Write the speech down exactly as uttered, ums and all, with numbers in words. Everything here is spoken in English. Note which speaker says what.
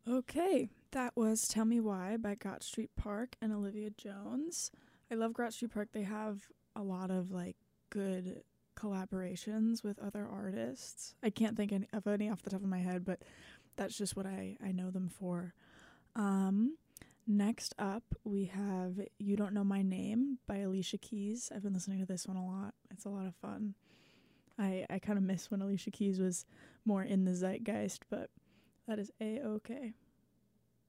Speaker 1: Okay, that was Tell Me Why by Got Street Park and Olivia Jones. I love Got Street Park. They have a lot of like good collaborations with other artists. I can't think any, of any off the top of my head, but that's just what I, I know them for. Um, next up, we have You Don't Know My Name by Alicia Keys. I've been listening to this one a lot. It's a lot of fun. I, I kind of miss when Alicia Keys was more in the zeitgeist, but that is A-okay.